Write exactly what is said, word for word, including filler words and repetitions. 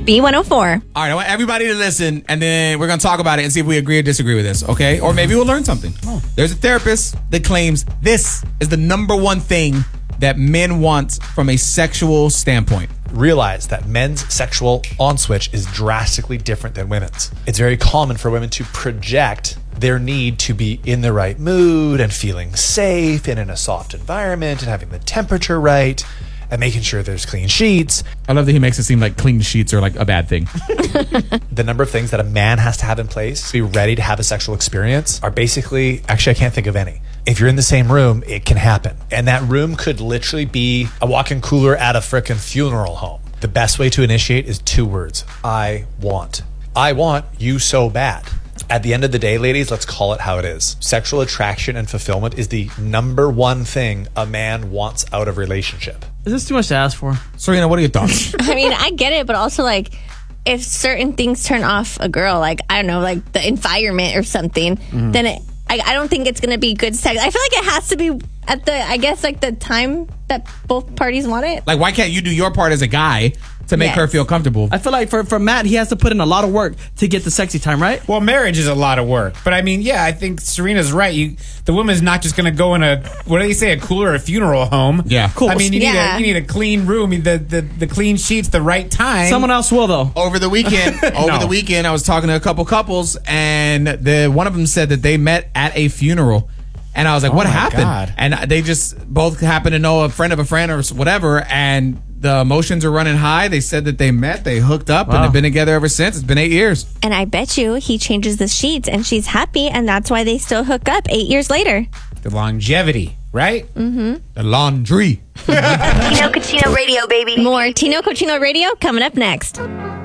B one oh four. All right, I want everybody to listen, and then we're going to talk about it and see if we agree or disagree with this, okay? Or maybe we'll learn something. Oh. There's a therapist that claims this is the number one thing that men want from a sexual standpoint. Realize that men's sexual on switch is drastically different than women's. It's very common for women to project their need to be in the right mood and feeling safe and in a soft environment and having the temperature right and making sure there's clean sheets. I love that he makes it seem like clean sheets are like a bad thing. The number of things that a man has to have in place to be ready to have a sexual experience are basically, actually I can't think of any. If you're in the same room, it can happen. And that room could literally be a walk-in cooler at a frickin' funeral home. The best way to initiate is two words. I want. I want you so bad. At the end of the day, ladies, let's call it how it is. Sexual attraction and fulfillment is the number one thing a man wants out of a relationship. Is this too much to ask for? Serena, what are your thoughts? I mean, I get it, but also, like, if certain things turn off a girl, like, I don't know, like the environment or something, mm-hmm. then it, I, I don't think it's going to be good sex. I feel like it has to be at the, I guess, like the time that both parties want it. Like, why can't you do your part as a guy to make yes. her feel comfortable? I feel like for, for Matt, he has to put in a lot of work to get the sexy time, right? Well, marriage is a lot of work. But I mean, yeah, I think Serena's right. You, the woman's not just going to go in a, what do they say, a cooler or a funeral home. Yeah. Cool. I mean, you, yeah. need, a, you need a clean room, the, the, the clean sheets, the right time. Someone else will, though. Over the weekend, over No. the weekend, I was talking to a couple couples, and the one of them said that they met at a funeral. And I was like, Oh what my happened? God. And they just both happened to know a friend of a friend or whatever. And the emotions are running high. They said that they met, they hooked up, Wow. and they've been together ever since. It's been eight years. And I bet you he changes the sheets and she's happy, and that's why they still hook up eight years later. The longevity, right? Mm-hmm. The laundry. Tino Cochino Radio, baby. More Tino Cochino Radio coming up next.